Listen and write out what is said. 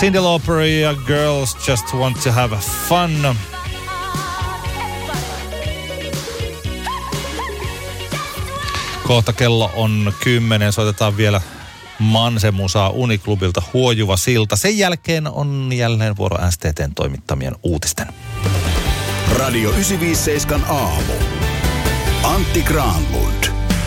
Cyndi Lauper ja Girls Just Want to Have Fun. Kohta kello on 10. Soitetaan vielä Manse-musaa Uniklubilta Huojuva silta. Sen jälkeen on jälleen vuoro STT:n toimittamien uutisten. Radio 957 aamu. Antti Granlund.